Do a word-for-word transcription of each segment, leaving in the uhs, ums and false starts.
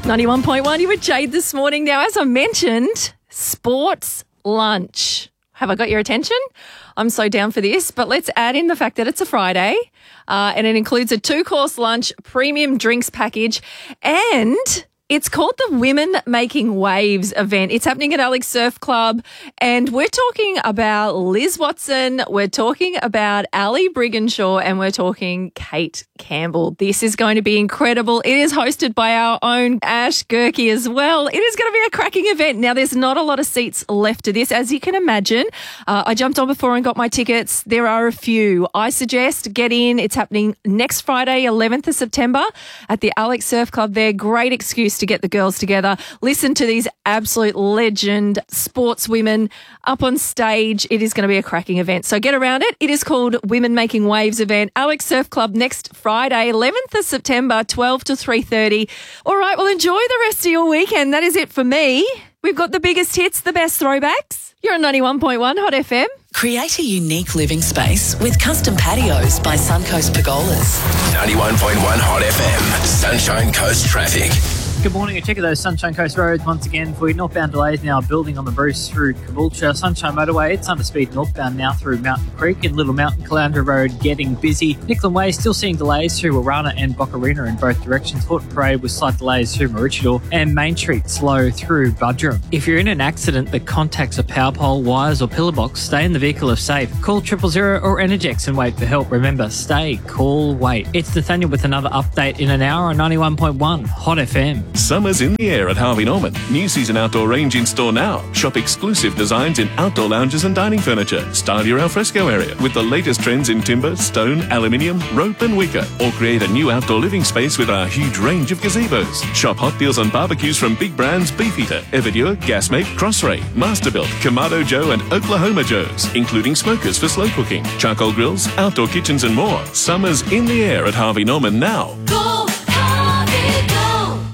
ninety-one point one, you were Jade this morning. Now, as I mentioned, sports lunch. Have I got your attention? I'm so down for this, but let's add in the fact that it's a Friday uh, and it includes a two-course lunch, premium drinks package, and it's called the Women Making Waves event. It's happening at Alex Surf Club, and we're talking about Liz Watson, we're talking about Ali Brigginshaw, and we're talking Kate Campbell. This is going to be incredible. It is hosted by our own Ash Gerke as well. It is going to be a cracking event. Now, there's not a lot of seats left to this, as you can imagine. Uh, I jumped on before and got my tickets. There are a few. I suggest get in. It's happening next Friday, eleventh of September at the Alex Surf Club there. Great excuse to get the girls together. Listen to these absolute legend sportswomen up on stage. It is going to be a cracking event. So get around it. It is called Women Making Waves event. Alex Surf Club next Friday, eleventh of September, twelve to three thirty. All right, well, enjoy the rest of your weekend. That is it for me. We've got the biggest hits, the best throwbacks. You're on ninety-one point one Hot F M. Create a unique living space with custom patios by Suncoast Pergolas. ninety-one point one Hot F M. Sunshine Coast traffic. Good morning. A check of those Sunshine Coast roads once again for you. Northbound delays now building on the Bruce through Caboolture. Sunshine Motorway, it's under speed northbound now through Mountain Creek and Little Mountain. Caloundra Road getting busy. Nickland Way still seeing delays through Warana and Boccarina in both directions. Horton Parade with slight delays through Maroochydore, and Main Street slow through Budrum. If you're in an accident that contacts a power pole, wires or pillar box, stay in the vehicle if safe. Call triple zero or Energex and wait for help. Remember, stay, call, wait. It's Nathaniel with another update in an hour on ninety-one point one Hot F M. Summer's in the air at Harvey Norman. New season outdoor range in store now. Shop exclusive designs in outdoor lounges and dining furniture. Style your alfresco area with the latest trends in timber, stone, aluminium, rope and wicker. Or create a new outdoor living space with our huge range of gazebos. Shop hot deals on barbecues from big brands Beefeater, Everdure, Gasmate, Crossray, Masterbuilt, Kamado Joe and Oklahoma Joe's, including smokers for slow cooking, charcoal grills, outdoor kitchens and more. Summer's in the air at Harvey Norman now. Go, Harvey, go!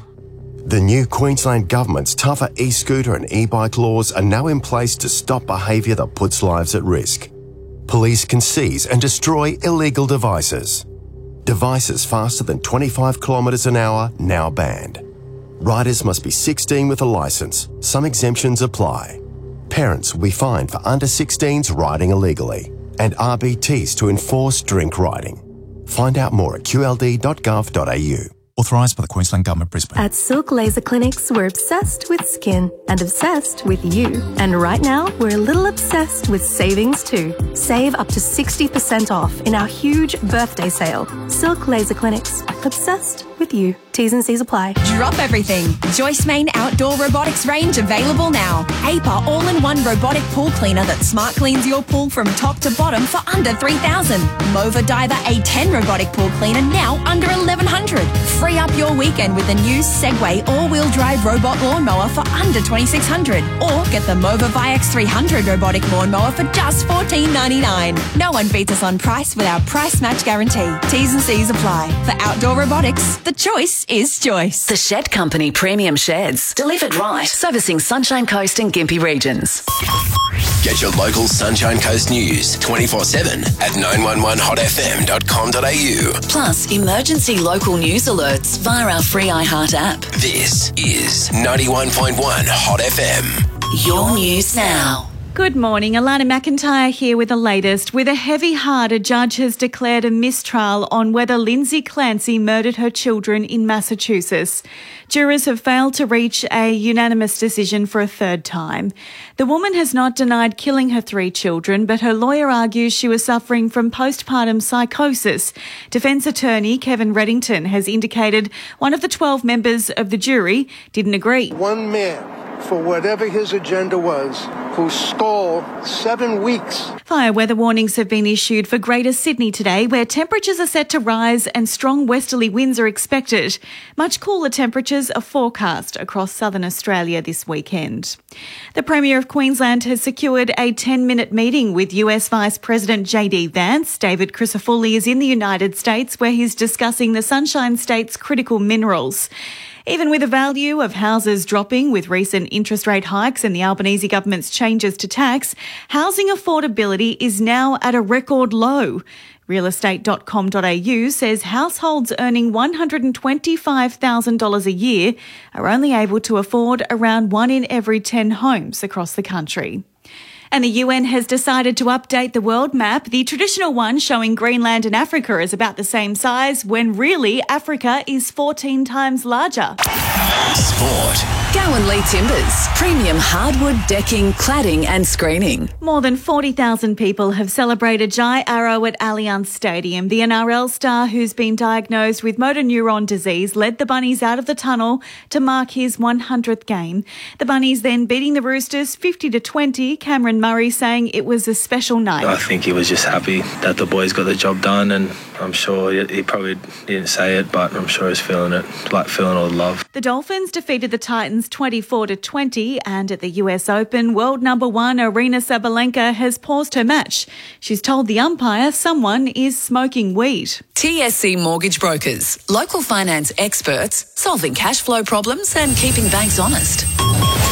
The new Queensland Government's tougher e-scooter and e-bike laws are now in place to stop behaviour that puts lives at risk. Police can seize and destroy illegal devices. Devices faster than twenty-five kilometres an hour now banned. Riders must be sixteen with a licence. Some exemptions apply. Parents will be fined for under sixteens riding illegally, and R B Ts to enforce drink riding. Find out more at q l d dot gov dot a u. Authorised by the Queensland Government, Brisbane. At Silk Laser Clinics, we're obsessed with skin and obsessed with you. And right now, we're a little obsessed with savings too. Save up to sixty percent off in our huge birthday sale. Silk Laser Clinics, obsessed with you. T's and C's apply. Drop everything. Joyce Main Outdoor Robotics range available now. A P A all-in-one robotic pool cleaner that smart cleans your pool from top to bottom for under three thousand dollars. Mova Diver A ten robotic pool cleaner now under eleven hundred dollars. Free up your weekend with the new Segway all-wheel drive robot lawnmower for under twenty-six hundred dollars. Or get the Mova Vi X three hundred robotic lawnmower for just fourteen ninety-nine. No one beats us on price with our price match guarantee. T's and C's apply. For outdoor robotics, the choice is Joyce. The Shed Company Premium Sheds. Delivered right. Servicing Sunshine Coast and Gympie regions. Get your local Sunshine Coast news twenty-four seven at nine one one hot f m dot com dot a u. Plus, emergency local news alerts via our free iHeart app. This is ninety-one point one Hot F M. Your news now. Good morning. Alana McIntyre here with the latest. With a heavy heart, a judge has declared a mistrial on whether Lindsay Clancy murdered her children in Massachusetts. Jurors have failed to reach a unanimous decision for a third time. The woman has not denied killing her three children, but her lawyer argues she was suffering from postpartum psychosis. Defence attorney Kevin Reddington has indicated one of the twelve members of the jury didn't agree. One man, for whatever his agenda was, who stole seven weeks. Fire weather warnings have been issued for Greater Sydney today, where temperatures are set to rise and strong westerly winds are expected. Much cooler temperatures are forecast across southern Australia this weekend. The Premier of Queensland has secured a ten-minute meeting with U S Vice President J D Vance. David Crisafulli is in the United States, where he's discussing the Sunshine State's critical minerals. Even with the value of houses dropping with recent interest rate hikes and the Albanese government's changes to tax, housing affordability is now at a record low. real estate dot com dot a u says households earning one hundred twenty-five thousand dollars a year are only able to afford around one in every ten homes across the country. And the U N has decided to update the world map. The traditional one showing Greenland and Africa is about the same size, when really Africa is fourteen times larger. Sport. Gowan Lee Timbers. Premium hardwood decking, cladding and screening. More than forty thousand people have celebrated Jai Arrow at Allianz Stadium. The N R L star, who's been diagnosed with motor neuron disease, led the Bunnies out of the tunnel to mark his one hundredth game. The Bunnies then beating the Roosters fifty to twenty. Cameron Murray saying it was a special night. I think he was just happy that the boys got the job done, and I'm sure he, he probably didn't say it, but I'm sure he's feeling it, like feeling all the love. The Dolphins defeated the Titans twenty-four to twenty, and at the U S Open, world number one Aryna Sabalenka has paused her match. She's told the umpire someone is smoking weed. T S C Mortgage Brokers. Local finance experts solving cash flow problems and keeping banks honest.